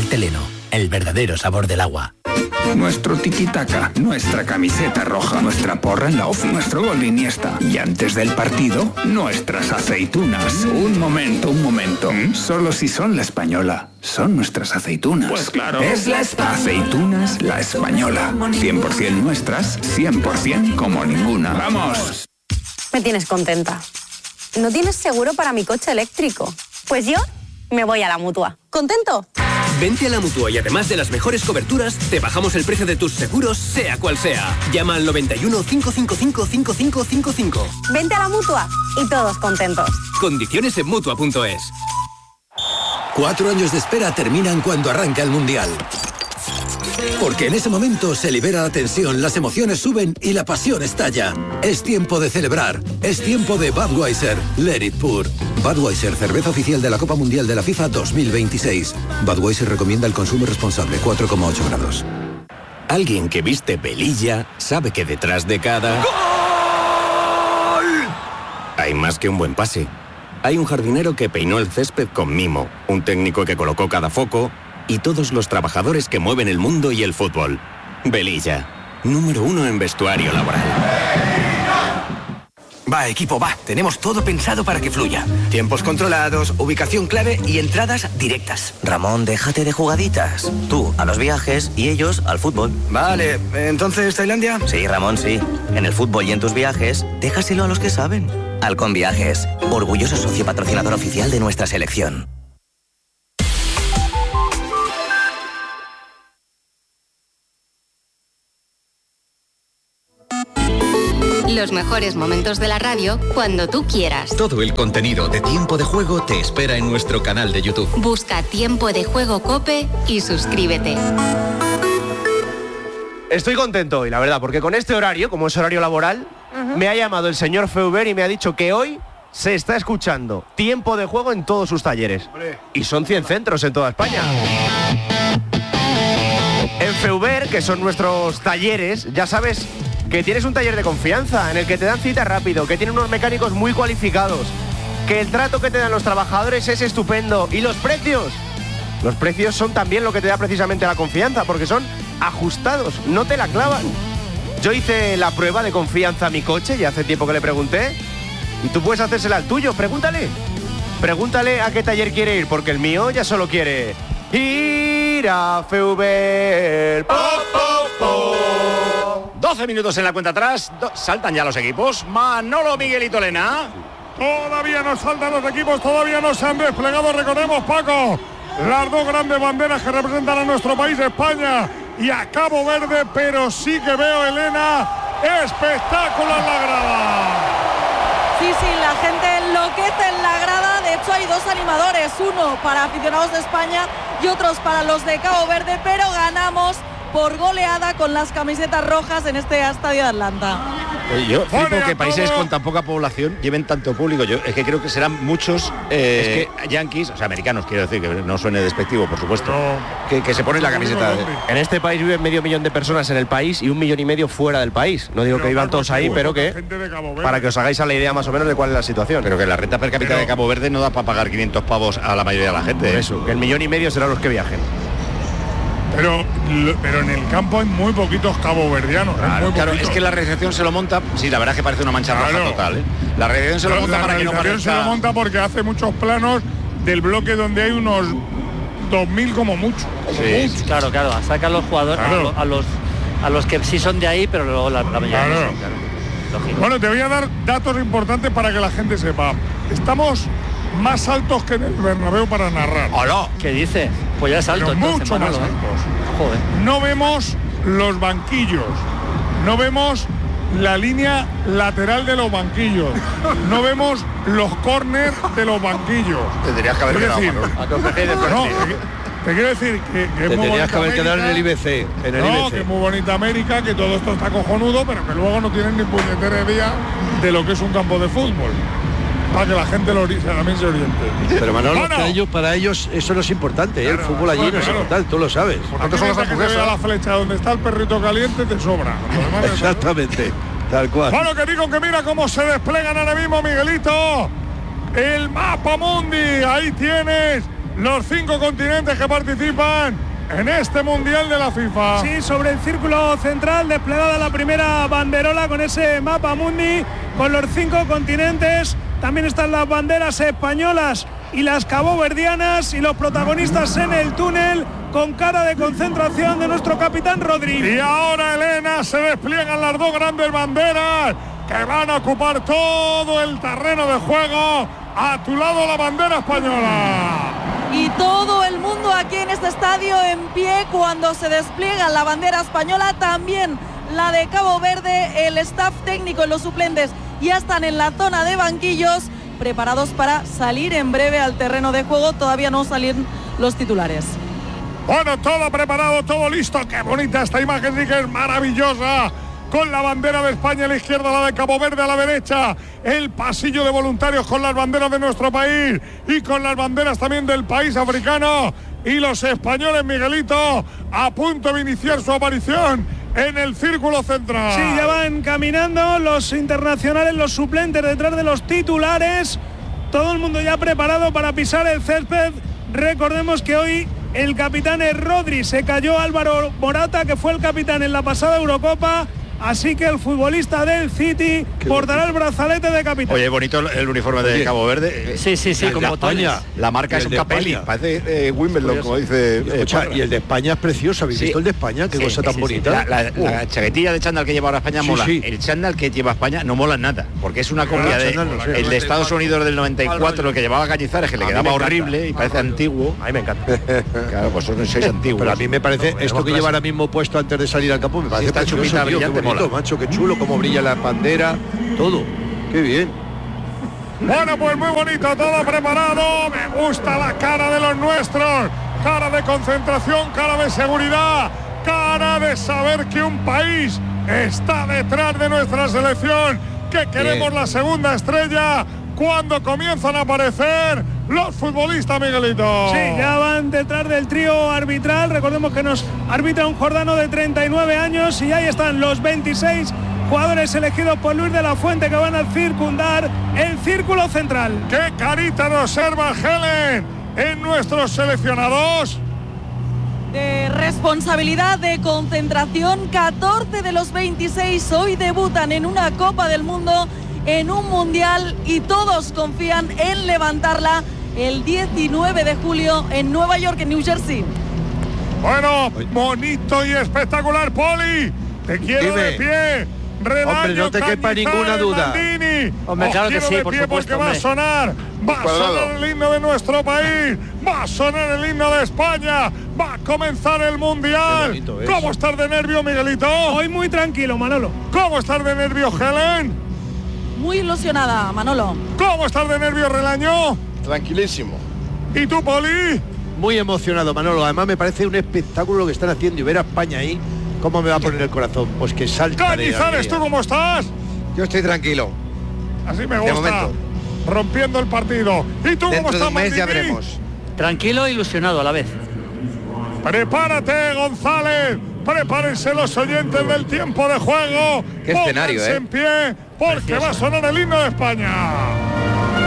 Mineral Teleno, el verdadero sabor del agua. Nuestro tiki-taka, nuestra camiseta roja, nuestra porra en la ofi, nuestro gol de Iniesta. Y antes del partido, nuestras aceitunas. Un momento. Solo si son La Española. Son nuestras aceitunas. Pues claro. Es Aceitunas La Española. 100% nuestras, 100% como ninguna. ¡Vamos! Me tienes contenta. ¿No tienes seguro para mi coche eléctrico? Pues yo me voy a la Mutua. ¿Contento? Vente a la Mutua y además de las mejores coberturas, te bajamos el precio de tus seguros, sea cual sea. Llama al 91 555 5555. Vente a la Mutua y todos contentos. Condiciones en Mutua.es. 4 años de espera terminan cuando arranca el Mundial. Porque en ese momento se libera la tensión, las emociones suben y la pasión estalla. Es tiempo de celebrar. Es tiempo de Budweiser. Let it pour. Budweiser, cerveza oficial de la Copa Mundial de la FIFA 2026. Budweiser recomienda el consumo responsable, 4,8 grados. Alguien que viste velilla sabe que detrás de cada... ¡Gol! Hay más que un buen pase. Hay un jardinero que peinó el césped con mimo, un técnico que colocó cada foco y todos los trabajadores que mueven el mundo y el fútbol. Velilla, número 1 en vestuario laboral. Va, equipo, va. Tenemos todo pensado para que fluya. Tiempos controlados, ubicación clave y entradas directas. Ramón, déjate de jugaditas. Tú a los viajes y ellos al fútbol. Vale, ¿entonces Tailandia? Sí, Ramón, sí. En el fútbol y en tus viajes, déjaselo a los que saben. Halcón Viajes, orgulloso socio patrocinador oficial de nuestra selección. Los mejores momentos de la radio cuando tú quieras. Todo el contenido de Tiempo de Juego te espera en nuestro canal de YouTube. Busca Tiempo de Juego COPE y suscríbete. Estoy contento hoy, la verdad, porque con este horario, como es horario laboral, me ha llamado el señor Feuber y me ha dicho que hoy se está escuchando Tiempo de Juego en todos sus talleres. Y son 100 centros en toda España. En Feuber, que son nuestros talleres, ya sabes que tienes un taller de confianza en el que te dan cita rápido, que tienen unos mecánicos muy cualificados, que el trato que te dan los trabajadores es estupendo y los precios son también lo que te da precisamente la confianza, porque son ajustados, no te la clavan. Yo hice la prueba de confianza a mi coche, ya hace tiempo que le pregunté, y tú puedes hacérsela al tuyo. Pregúntale a qué taller quiere ir, porque el mío ya solo quiere ir a Feuber. 12 minutos en la cuenta atrás, saltan ya los equipos. Manolo, Miguelito, Lena. Todavía no saltan los equipos, todavía no se han desplegado, recordemos, Paco, las dos grandes banderas que representan a nuestro país, España y a Cabo Verde, pero sí que veo, Elena, espectáculo en la grada. Sí, la gente enloquece en la grada. De hecho hay dos animadores, uno para aficionados de España y otros para los de Cabo Verde, pero ganamos por goleada con las camisetas rojas en este estadio de Atlanta. Yo flipo que países con tan poca población lleven tanto público. Yo es que creo que serán muchos yanquis, o sea, americanos, quiero decir, que no suene despectivo, por supuesto, que se ponen la camiseta. En este país viven 500 000 de personas en el país y 1,5 millones fuera del país. No digo que vivan todos ahí, pero que para que os hagáis a la idea más o menos de cuál es la situación. Pero que la renta per cápita de Cabo Verde no da para pagar 500 pavos a la mayoría de la gente. Eso, que el 1,5 millones serán los que viajen. Pero en el campo hay muy poquitos caboverdianos. Claro, es que la recepción se lo monta. Sí, la verdad es que parece una mancha roja total. La recepción se lo monta para que no parezca. Se lo monta porque hace muchos planos del bloque donde hay unos 2.000 como mucho. Sí. Claro, sacan los jugadores a los que sí son de ahí, pero luego la mayoría no son, claro. Bueno, te voy a dar datos importantes para que la gente sepa. Estamos más altos que en el Bernabéu para narrar. ¡Hola! ¿Qué dice? Pues ya es alto. Pero entonces, mucho Manolo, más altos. Joder. No vemos los banquillos, no vemos la línea lateral de los banquillos, no vemos los córners de los banquillos. Tendrías que haber quedado, te quiero decir que te tenías que haber quedado en el IBC. Que es muy bonita América, que todo esto está cojonudo, pero que luego no tienen ni puñetera idea de lo que es un campo de fútbol. Para que la gente también se oriente. Pero Manolo, para ellos eso no es importante, claro, el fútbol allí no es importante, tú lo sabes. Porque son las hamburguesas. La flecha donde está el perrito caliente te sobra. Exactamente, tal cual. Bueno, que digo que mira cómo se desplegan ahora mismo, Miguelito. El mapa mundi, ahí tienes los 5 continentes que participan en este Mundial de la FIFA. Sí, sobre el círculo central desplegada la primera banderola con ese mapa mundi, con los 5 continentes. También están las banderas españolas y las caboverdianas y los protagonistas en el túnel con cara de concentración de nuestro capitán Rodri. Y ahora, Elena, se despliegan las 2 grandes banderas que van a ocupar todo el terreno de juego. A tu lado la bandera española. Y todo el mundo aquí en este estadio en pie cuando se despliega la bandera española, también la de Cabo Verde. El staff técnico y los suplentes ya están en la zona de banquillos, preparados para salir en breve al terreno de juego. Todavía no salen los titulares. Bueno, todo preparado, todo listo. Qué bonita esta imagen, sí que es maravillosa. Con la bandera de España a la izquierda, la de Cabo Verde a la derecha, el pasillo de voluntarios con las banderas de nuestro país y con las banderas también del país africano, y los españoles, Miguelito, a punto de iniciar su aparición en el círculo central. Sí, ya van caminando los internacionales, los suplentes detrás de los titulares, todo el mundo ya preparado para pisar el césped. Recordemos que hoy el capitán es Rodri, se cayó Álvaro Morata, que fue el capitán en la pasada Eurocopa. Así que el futbolista del City portará el brazalete de capitán. Oye, bonito el uniforme de Cabo Verde. Sí, con botones. La marca es un Capelli, parece Wimbledon, como dice. Y el de España es precioso. ¿Habéis visto el de España? Qué cosa tan bonita. La chaquetilla de chándal que lleva ahora España mola. El chándal que lleva España no mola nada, porque es una copia el de Estados Unidos del 94, el que llevaba Cañizares, que le quedaba horrible y parece antiguo. A mí me encanta. Claro, pues son 6 antiguos. Pero a mí me parece, esto que lleva ahora mismo puesto antes de salir al campo, me parece esta chupita brillante. Macho, qué chulo, cómo brilla la bandera, todo, qué bien. Bueno, pues muy bonito, todo preparado. Me gusta la cara de los nuestros, cara de concentración, cara de seguridad, cara de saber que un país está detrás de nuestra selección, que queremos bien. La segunda estrella cuando comienzan a aparecer los futbolistas, Miguelito. Sí, ya van detrás del trío arbitral. Recordemos que nos arbitra un jordano de 39 años y ahí están los 26 jugadores elegidos por Luis de la Fuente que van a circundar el círculo central. ¡Qué carita nos observa Helen en nuestros seleccionados! De responsabilidad, de concentración, 14 de los 26 hoy debutan en una Copa del Mundo, en un Mundial, y todos confían en levantarla el 19 de julio en Nueva York, en New Jersey. Bueno, bonito y espectacular, Poli. Te quiero de pie. Relaño, hombre, no te quepa ninguna duda. Hombre, claro que sí, por supuesto. Va a sonar el himno de nuestro país, va a sonar el himno de España, va a comenzar el Mundial. ¿Cómo estás de nervio, Miguelito? Hoy muy tranquilo, Manolo. ¿Cómo estás de nervio, Helen? Muy ilusionada, Manolo. ¿Cómo estás de nervio, Relaño? Tranquilísimo. ¿Y tú, Poli? Muy emocionado, Manolo. Además me parece un espectáculo lo que están haciendo, y ver a España ahí, ¿cómo me va a poner el corazón? Pues que salta. Cañizares, ¿tú cómo estás? Yo estoy tranquilo. Así me gusta. Rompiendo el partido. ¿Y tú cómo estás, Dentro de un mes ya Maldini? veremos. Tranquilo e ilusionado a la vez. Prepárate, González. Prepárense los oyentes del tiempo de juego. Qué escenario, Pónganse en pie, porque va a sonar el himno de España.